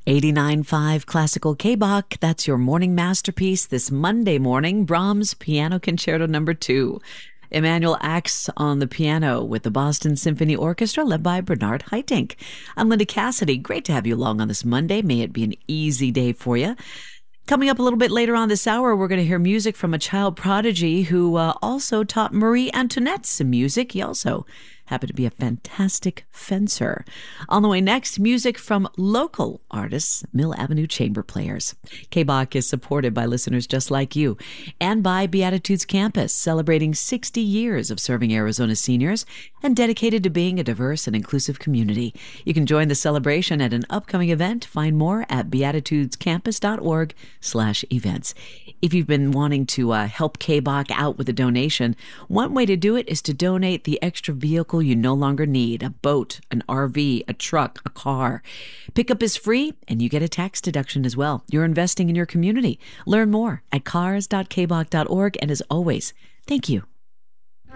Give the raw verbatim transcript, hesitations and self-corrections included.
eighty-nine point five Classical K-Bach. That's your morning masterpiece this Monday morning, Brahms Piano Concerto Number two. Emanuel Ax on the piano with the Boston Symphony Orchestra led by Bernard Haitink. I'm Linda Cassidy. Great to have you along on this Monday. May it be an easy day for you. Coming up a little bit later on this hour, we're going to hear music from a child prodigy who uh, also taught Marie Antoinette some music. He also happened to be a fantastic fencer. On the way next, music from local artists, Mill Avenue Chamber Players. K-Bach is supported by listeners just like you and by Beatitudes Campus, celebrating sixty years of serving Arizona seniors and dedicated to being a diverse and inclusive community. You can join the celebration at an upcoming event. Find more at beatitudescampus.org slash events. If you've been wanting to uh, help K-Bach out with a donation, one way to do it is to donate the extra vehicle you no longer need, a boat, an R V, a truck, a car. Pickup is free, and you get a tax deduction as well. You're investing in your community. Learn more at cars dot k bach dot org, and as always, thank you